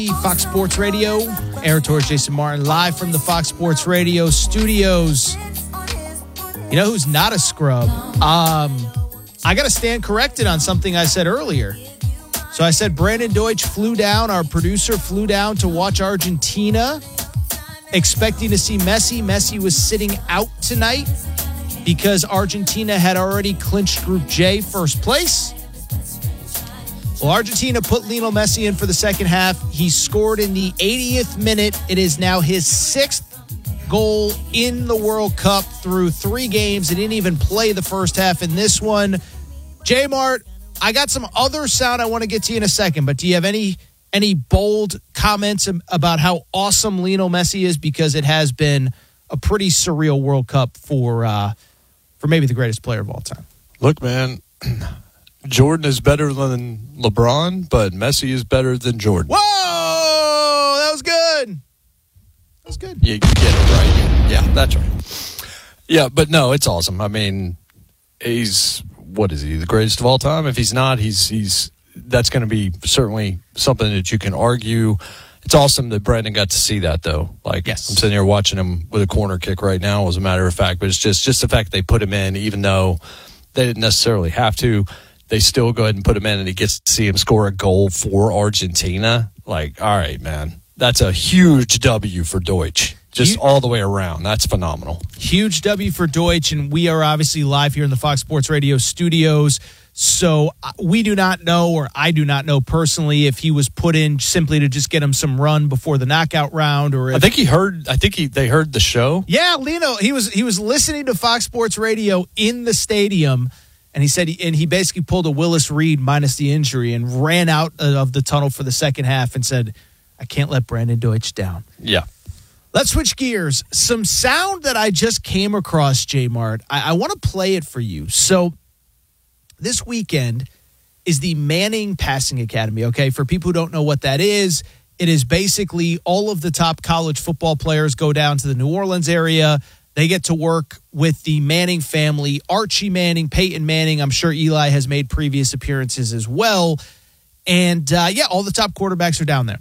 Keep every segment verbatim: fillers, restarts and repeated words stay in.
Fox Sports Radio, Aaron Torres, Jason Martin, live from the Fox Sports Radio studios. You know who's not a scrub? Um, I got to stand corrected on something I said earlier. So I said Brandon Deutsch flew down, our producer flew down to watch Argentina, expecting to see Messi. Messi was sitting out tonight because Argentina had already clinched Group J first place. Well, Argentina put Lionel Messi in for the second half. He scored in the eightieth minute. It is now his sixth goal in the World Cup through three games. He didn't even play the first half in this one. J-Mart, I got some other sound I want to get to you in a second, but do you have any any bold comments about how awesome Lionel Messi is? Because it has been a pretty surreal World Cup for uh, for maybe the greatest player of all time. Look, man, Jordan is better than LeBron, but Messi is better than Jordan. Whoa! That was good. That was good. Yeah, you get it right. Yeah, that's right. Yeah, but no, it's awesome. I mean, he's, what is he, the greatest of all time? If he's not, he's he's that's going to be certainly something that you can argue. It's awesome that Brandon got to see that, though. Like, yes. I'm sitting here watching him with a corner kick right now, as a matter of fact. But it's just, just the fact they put him in, even though they didn't necessarily have to. They still go ahead and put him in, and he gets to see him score a goal for Argentina. Like, all right, man. That's a huge W for Deutsch. Just huge, all the way around. That's phenomenal. Huge W for Deutsch, and we are obviously live here in the Fox Sports Radio studios. So we do not know, or I do not know personally, if he was put in simply to just get him some run before the knockout round, or if, I think he heard. I think he they heard the show. Yeah, Lino. He was he was listening to Fox Sports Radio in the stadium. And he said, he, and he basically pulled a Willis Reed minus the injury and ran out of the tunnel for the second half and said, I can't let Brandon Deutsch down. Yeah. Let's switch gears. Some sound that I just came across, J-Mart. I, I want to play it for you. So this weekend is the Manning Passing Academy, okay? For people who don't know what that is, it is basically all of the top college football players go down to the New Orleans area. They get to work with the Manning family, Archie Manning, Peyton Manning. I'm sure Eli has made previous appearances as well. And, uh, yeah, all the top quarterbacks are down there.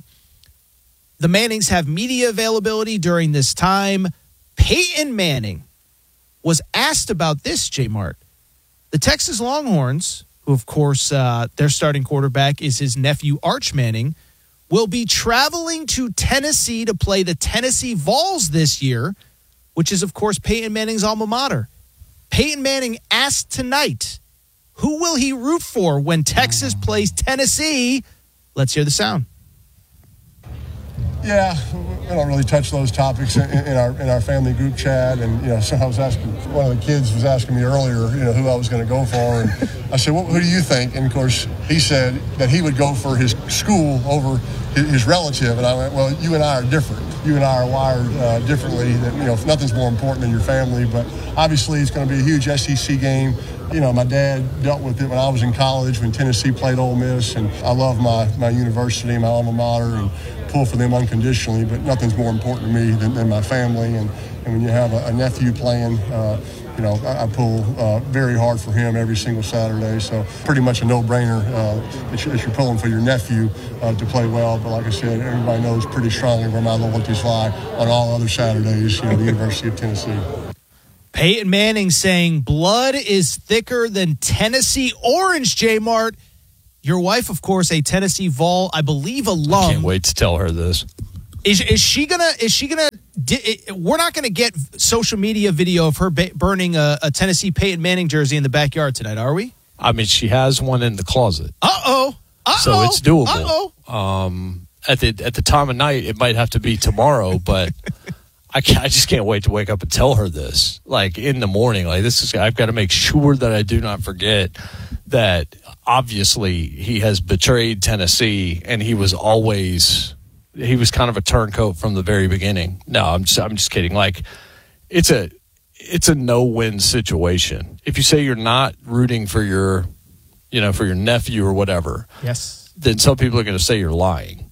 The Mannings have media availability during this time. Peyton Manning was asked about this, J-Mart. The Texas Longhorns, who, of course, uh, their starting quarterback is his nephew, Arch Manning, will be traveling to Tennessee to play the Tennessee Vols this year, which is, of course, Peyton Manning's alma mater. Peyton Manning asked tonight, who will he root for when Texas plays Tennessee? Let's hear the sound. Yeah, we don't really touch those topics in, in our in our family group chat. And, you know, so I was asking, one of the kids was asking me earlier, you know, who I was going to go for. And I said, well, who do you think? And, of course, he said that he would go for his school over his, his relative. And I went, well, you and I are different. You and I are wired uh, differently. That, you know, nothing's more important than your family. But obviously it's going to be a huge S E C game. You know, my dad dealt with it when I was in college when Tennessee played Ole Miss. And I love my, my university, my alma mater, and pull for them unconditionally, but nothing's more important to me than, than my family. And, and when you have a, a nephew playing, uh, you know, I, I pull uh, very hard for him every single Saturday. So pretty much a no-brainer uh, that, you're, that you're pulling for your nephew uh, to play well. But like I said, everybody knows pretty strongly where my loyalties lie on all other Saturdays, you know, the University of Tennessee. Peyton Manning saying blood is thicker than Tennessee Orange, J-Mart. Your wife, of course, a Tennessee Vol, I believe, alum. I can't wait to tell her this. Is is she gonna? Is she gonna? We're not gonna get social media video of her burning a, a Tennessee Peyton Manning jersey in the backyard tonight, are we? I mean, she has one in the closet. Uh oh. Uh oh. So it's doable. Uh oh. Um, at the at the time of night, it might have to be tomorrow, but I can't, I just can't wait to wake up and tell her this. Like in the morning, like this is. I've got to make sure that I do not forget that. Obviously, he has betrayed Tennessee, and he was always he was kind of a turncoat from the very beginning. No, I'm just I'm just kidding. Like it's a it's a no-win situation. If you say you're not rooting for your, you know, for your nephew or whatever, yes, then some people are going to say you're lying.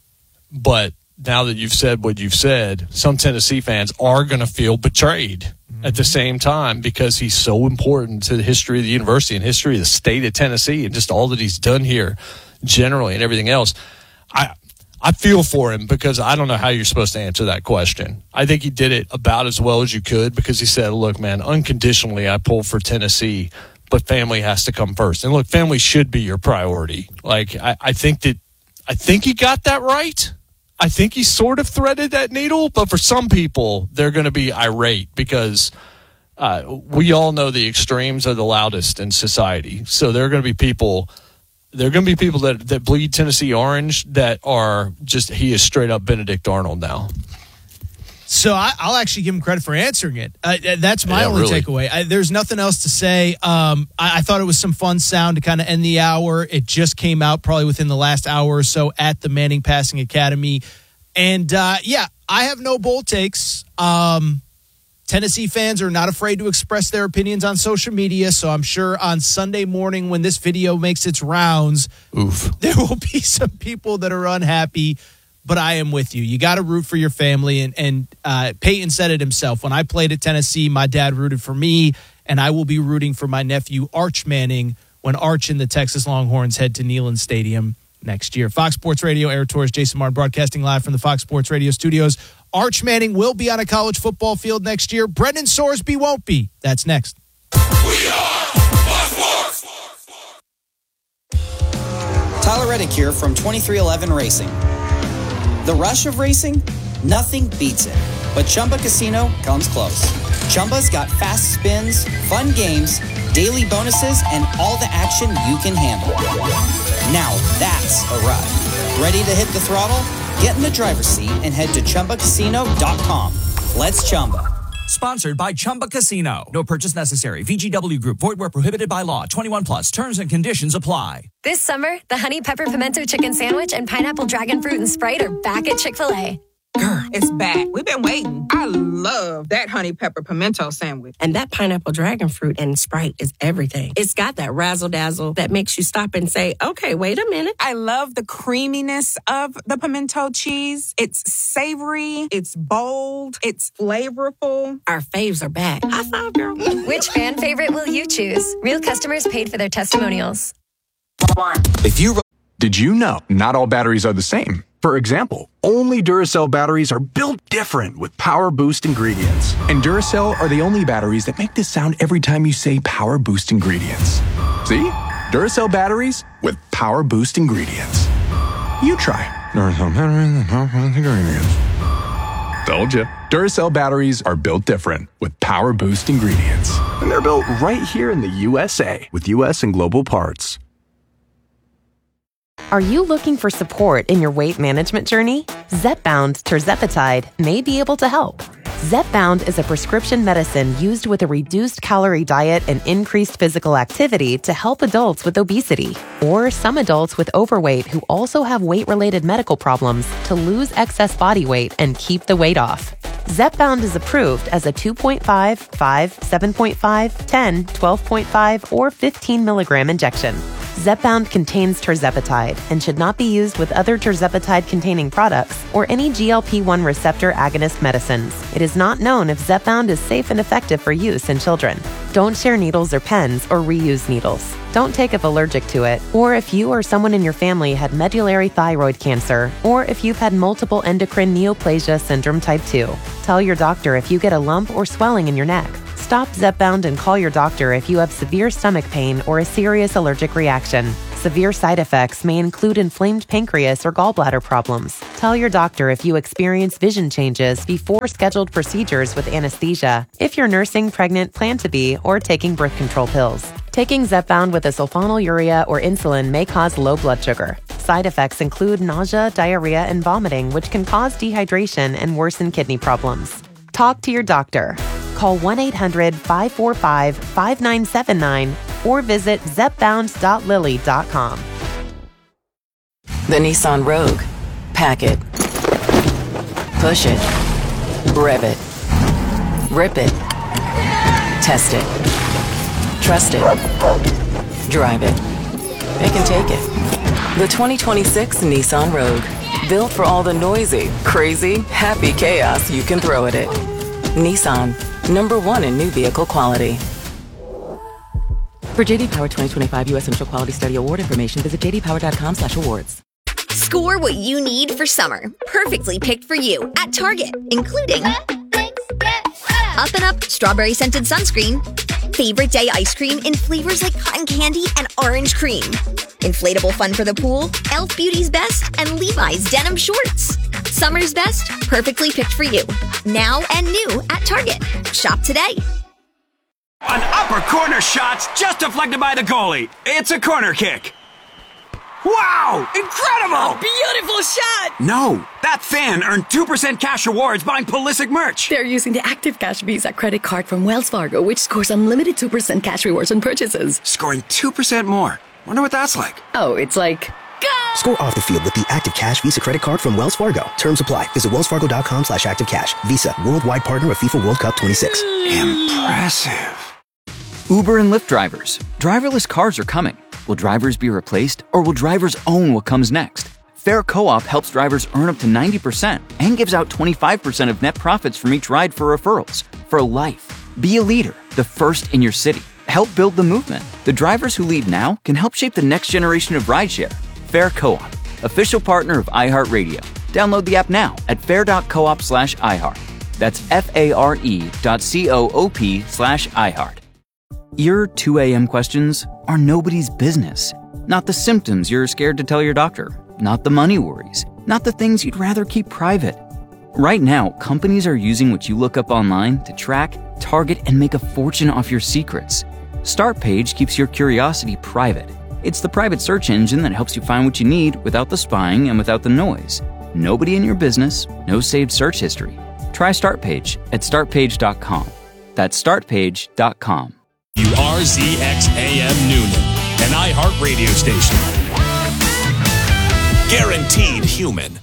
But now that you've said what you've said, some Tennessee fans are going to feel betrayed. At the same time, because he's so important to the history of the university and history of the state of Tennessee and just all that he's done here generally and everything else. I I feel for him because I don't know how you're supposed to answer that question. I think he did it about as well as you could because he said, look, man, unconditionally I pull for Tennessee, but family has to come first. And look, family should be your priority. Like, I, I think that, I think he got that right. I think he sort of threaded that needle, but for some people, they're going to be irate because uh, we all know the extremes are the loudest in society. So there are going to be people There are going to be people that, that bleed Tennessee orange that are just, he is straight up Benedict Arnold now. So I, I'll actually give him credit for answering it. Uh, that's my yeah, only really. takeaway. I, there's nothing else to say. Um, I, I thought it was some fun sound to kind of end the hour. It just came out probably within the last hour or so at the Manning Passing Academy. And, uh, yeah, I have no bold takes. Um Tennessee fans are not afraid to express their opinions on social media, so I'm sure on Sunday morning when this video makes its rounds, Oof. there will be some people that are unhappy, but I am with you. You got to root for your family, and, and uh, Peyton said it himself. When I played at Tennessee, my dad rooted for me, and I will be rooting for my nephew, Arch Manning, when Arch and the Texas Longhorns head to Neyland Stadium next year. Fox Sports Radio, Eric Torres, Jason Martin, broadcasting live from the Fox Sports Radio studios. Arch Manning will be on a college football field next year. Brendan Sorsby won't be. That's next. We are Fox Sports. Tyler Reddick here from twenty-three eleven Racing. The rush of racing? Nothing beats it. But Chumba Casino comes close. Chumba's got fast spins, fun games, daily bonuses, and all the action you can handle. Now that's a ride. Ready to hit the throttle? Get in the driver's seat and head to Chumba Casino dot com. Let's Chumba. Sponsored by Chumba Casino. No purchase necessary. V G W Group. Void where prohibited by law. twenty-one plus. Terms and conditions apply. This summer, the Honey Pepper Pimento Chicken Sandwich and Pineapple Dragon Fruit and Sprite are back at Chick-fil-A. Girl, it's back. We've been waiting. I love that honey pepper pimento sandwich. And that pineapple dragon fruit and Sprite is everything. It's got that razzle dazzle that makes you stop and say, okay, wait a minute. I love the creaminess of the pimento cheese. It's savory. It's bold. It's flavorful. Our faves are back. High five, girl. Which fan favorite will you choose? Real customers paid for their testimonials. If you Did you know not all batteries are the same? For example, only Duracell batteries are built different with Power Boost ingredients. And Duracell are the only batteries that make this sound every time you say Power Boost ingredients. See? Duracell batteries with Power Boost ingredients. You try. Duracell batteries with Power Boost ingredients. Told you. Duracell batteries are built different with Power Boost ingredients. And they're built right here in the U S A with U S and global parts. Are you looking for support in your weight management journey? Zepbound tirzepatide may be able to help. Zepbound is a prescription medicine used with a reduced calorie diet and increased physical activity to help adults with obesity or some adults with overweight who also have weight-related medical problems to lose excess body weight and keep the weight off. Zepbound is approved as a two point five, five, seven point five, ten, twelve point five, or fifteen milligram injection. Zepbound contains tirzepatide and should not be used with other tirzepatide-containing products or any G L P one receptor agonist medicines. It is not known if Zepbound is safe and effective for use in children. Don't share needles or pens or reuse needles. Don't take if allergic to it, or if you or someone in your family had medullary thyroid cancer, or if you've had multiple endocrine neoplasia syndrome type two. Tell your doctor if you get a lump or swelling in your neck. Stop Zepbound and call your doctor if you have severe stomach pain or a serious allergic reaction. Severe side effects may include inflamed pancreas or gallbladder problems. Tell your doctor if you experience vision changes before scheduled procedures with anesthesia, if you're nursing, pregnant, plan to be, or taking birth control pills. Taking Zepbound with a sulfonylurea or insulin may cause low blood sugar. Side effects include nausea, diarrhea, and vomiting, which can cause dehydration and worsen kidney problems. Talk to your doctor. Call one eight hundred, five four five, five nine seven nine or visit zepbound dot lilly dot com. The Nissan Rogue. Pack it. Push it. Rev it. Rip it. Test it. Trust it. Drive it. It can take it. The twenty twenty-six Nissan Rogue. Built for all the noisy, crazy, happy chaos you can throw at it. Nissan. Number one in new vehicle quality. For J D Power twenty twenty-five U S Central Quality Study Award information, visit j d power dot com slash awards. Score what you need for summer. Perfectly picked for you at Target, including Up and Up Strawberry Scented Sunscreen, Favorite Day Ice Cream in flavors like cotton candy and orange cream, Inflatable Fun for the Pool, Elf Beauty's Best, and Levi's Denim Shorts. Summer's best, perfectly picked for you. Now and new at Target. Shop today. An upper corner shot's just deflected by the goalie. It's a corner kick. Wow! Incredible! Beautiful shot! No, that fan earned two percent cash rewards buying Pulisic merch. They're using the Active Cash Visa credit card from Wells Fargo, which scores unlimited two percent cash rewards on purchases. Scoring two percent more. Wonder what that's like. Oh, it's like... Go! Score off the field with the Active Cash Visa credit card from Wells Fargo. Terms apply. Visit wellsfargo.com slash active cash. Visa, worldwide partner of FIFA World Cup twenty-six. Impressive. Uber and Lyft drivers. Driverless cars are coming. Will drivers be replaced, or will drivers own what comes next? Fair Co-op helps drivers earn up to ninety percent and gives out twenty-five percent of net profits from each ride for referrals. For life. Be a leader, the first in your city. Help build the movement. The drivers who lead now can help shape the next generation of rideshare. Fair Co-op, official partner of iHeartRadio. Download the app now at fair.coop slash iHeart. That's F-A-R-E dot C-O-O-P slash iHeart. Your two a.m. questions are nobody's business. Not the symptoms you're scared to tell your doctor. Not the money worries. Not the things you'd rather keep private. Right now, companies are using what you look up online to track, target, and make a fortune off your secrets. Startpage keeps your curiosity private. It's the private search engine that helps you find what you need without the spying and without the noise. Nobody in your business, no saved search history. Try Startpage at start page dot com. That's start page dot com. U R Z X A M Noonan, an iHeart radio station. Guaranteed human.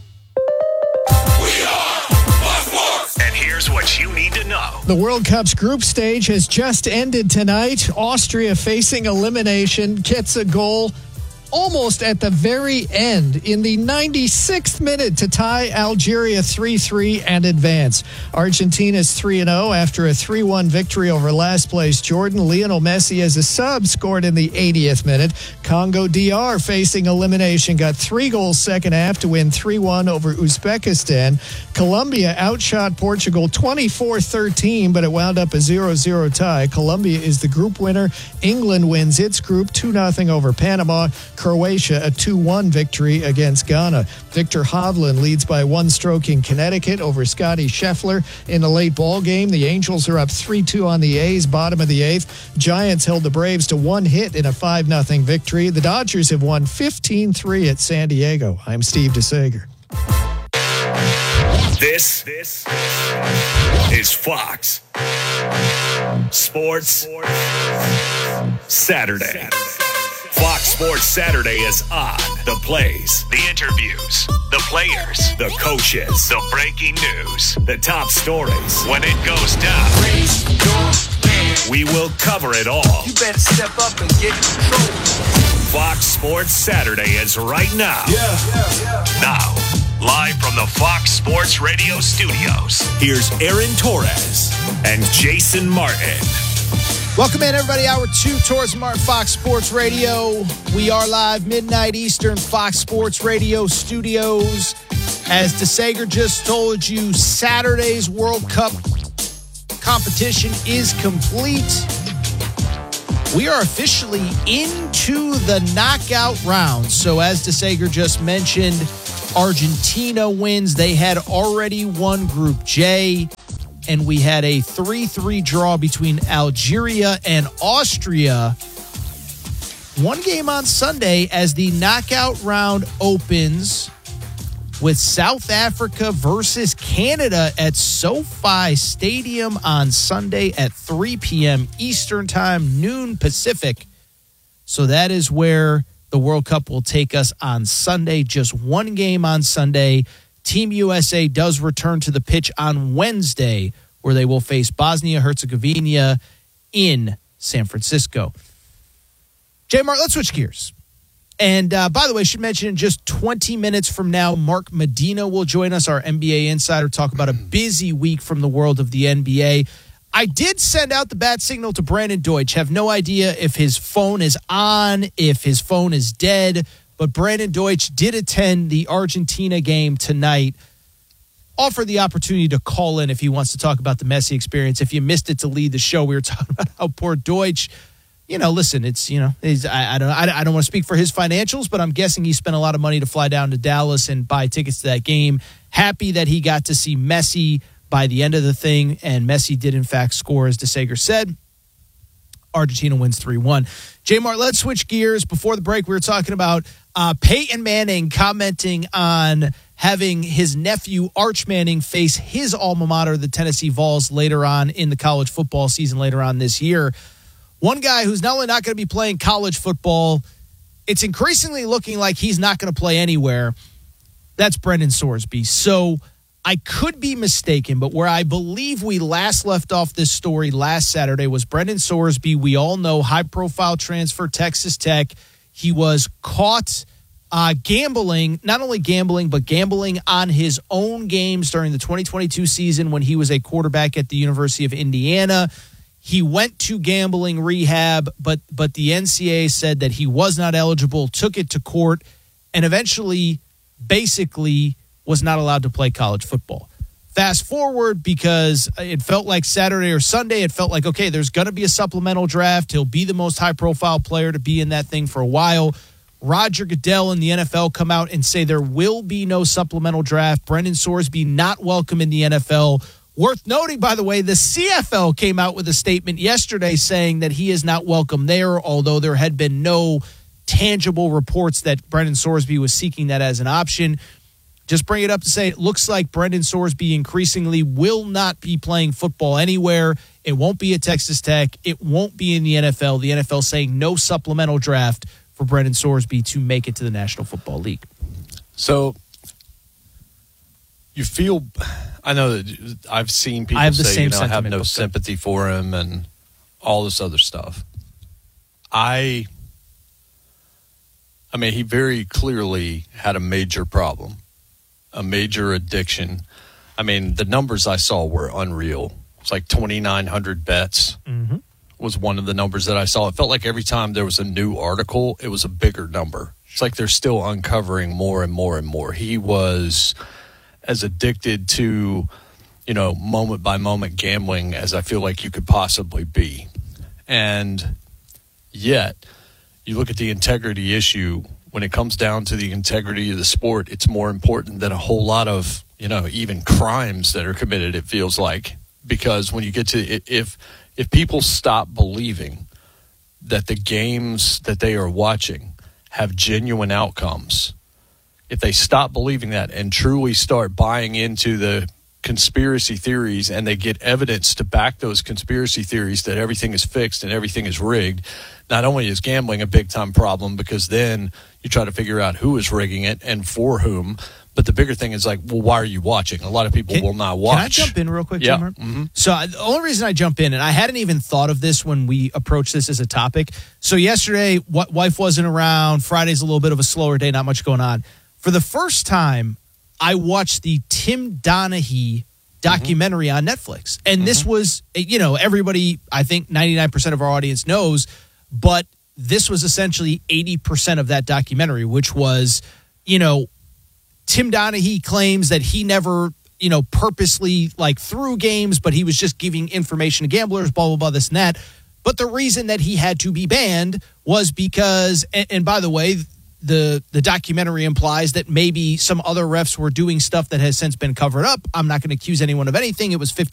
And here's what you need to know. The World Cup's group stage has just ended tonight. Austria facing elimination gets a goal almost at the very end in the ninety-sixth minute to tie Algeria three three and advance. Argentina's three and oh after a three one victory over last place Jordan. Lionel Messi as a sub scored in the eightieth minute. Congo D R facing elimination got three goals second half to win three one over Uzbekistan. Colombia outshot Portugal twenty-four thirteen, but it wound up a zero zero tie. Colombia is the group winner. England wins its group two nothing over Panama. Croatia, a two one victory against Ghana. Victor Hovland leads by one stroke in Connecticut over Scotty Scheffler in a late ball game. The Angels are up three two on the A's, bottom of the eighth. Giants held the Braves to one hit in a five nothing victory. The Dodgers have won fifteen three at San Diego. I'm Steve DeSager. This, this is Fox Sports Saturday. Fox Sports Saturday is on. The plays, the interviews, the players, the coaches, the breaking news, the top stories. When it goes down, we will cover it all. You better step up and get in control. Fox Sports Saturday is right now. Yeah, yeah, yeah. Now, live from the Fox Sports Radio studios, here's Aaron Torres and Jason Martin. Welcome in, everybody. Hour two, Torres Martin, Fox Sports Radio. We are live midnight Eastern, Fox Sports Radio studios. As DeSager just told you, Saturday's World Cup competition is complete. We are officially into the knockout round. So as DeSager just mentioned, Argentina wins. They had already won Group J. And we had a three three draw between Algeria and Austria. One game on Sunday as the knockout round opens with South Africa versus Canada at SoFi Stadium on Sunday at three p.m. Eastern Time, noon Pacific. So that is where the World Cup will take us on Sunday. Just one game on Sunday. Team U S A does return to the pitch on Wednesday, where they will face Bosnia-Herzegovina in San Francisco. J. Mark, let's switch gears. And uh, by the way, I should mention in just twenty minutes from now, Mark Medina will join us, our N B A insider, talk about a busy week from the world of the N B A. I did send out the bat signal to Brandon Deutsch. Have no idea if his phone is on, if his phone is dead. but Brandon Deutsch did attend the Argentina game tonight. Offer the opportunity to call in if he wants to talk about the Messi experience. If you missed it to lead the show, we were talking about how poor Deutsch, you know, listen, it's, you know, he's, I, I don't I, I don't want to speak for his financials, but I'm guessing he spent a lot of money to fly down to Dallas and buy tickets to that game. Happy that he got to see Messi by the end of the thing, and Messi did, in fact, score, as DeSager said. Argentina wins three one. J-Mart, let's switch gears. Before the break, we were talking about uh, Peyton Manning commenting on having his nephew, Arch Manning, face his alma mater, the Tennessee Vols, later on in the college football season later on this year. One guy who's not only not going to be playing college football, it's increasingly looking like he's not going to play anywhere. That's Brendan Sorsby. So I could be mistaken, but where I believe we last left off this story last Saturday was Brendan Sorsby. We all know, high-profile transfer, Texas Tech. He was caught uh, gambling, not only gambling, but gambling on his own games during the twenty twenty-two season when he was a quarterback at the University of Indiana. He went to gambling rehab, but but the N C A A said that he was not eligible, took it to court, and eventually basically was not allowed to play college football. Fast forward, because it felt like Saturday or Sunday, it felt like, okay, there's going to be a supplemental draft. He'll be the most high-profile player to be in that thing for a while. Roger Goodell and the N F L come out and say there will be no supplemental draft. Brendan Sorsby not welcome in the N F L. Worth noting, by the way, the C F L came out with a statement yesterday saying that he is not welcome there, although there had been no tangible reports that Brendan Sorsby was seeking that as an option. Just bring it up to say it looks like Brendan Sorsby increasingly will not be playing football anywhere. It won't be at Texas Tech. It won't be in the N F L. The N F L saying no supplemental draft for Brendan Sorsby to make it to the National Football League. So you feel, I know that I've seen people I have the say, same you know, I have sentiment, no but- sympathy for him and all this other stuff. I, I mean, he very clearly had a major problem, a major addiction. I mean, the numbers I saw were unreal. It's like twenty-nine hundred bets. Mm-hmm. Was one of the numbers that I saw. It felt like every time there was a new article, it was a bigger number. It's like they're still uncovering more and more and more. He was as addicted to, you know, moment by moment gambling as I feel like you could possibly be. And yet, you look at the integrity issue, when it comes down to the integrity of the sport, it's more important than a whole lot of, you know, even crimes that are committed, it feels like. Because when you get to, if, if people stop believing that the games that they are watching have genuine outcomes, if they stop believing that and truly start buying into the conspiracy theories and they get evidence to back those conspiracy theories that everything is fixed and everything is rigged, not only is gambling a big-time problem because then you try to figure out who is rigging it and for whom, but the bigger thing is like, well, why are you watching? A lot of people Can- will not watch. Can I jump in real quick, Yeah. Jim? Mm-hmm. So I, the only reason I jump in, and I hadn't even thought of this when we approached this as a topic. So yesterday, w- wife wasn't around. Friday's a little bit of a slower day, not much going on. For the first time, I watched the Tim Donaghy documentary mm-hmm. on Netflix. And mm-hmm. this was, you know, everybody, I think ninety-nine percent of our audience knows, but this was essentially eighty percent of that documentary, which was, you know, Tim Donaghy claims that he never, you know, purposely like threw games, but he was just giving information to gamblers, blah, blah, blah, this and that. But the reason that he had to be banned was because, and, and by the way, the the documentary implies that maybe some other refs were doing stuff that has since been covered up. I'm not going to accuse anyone of anything. It was fifteen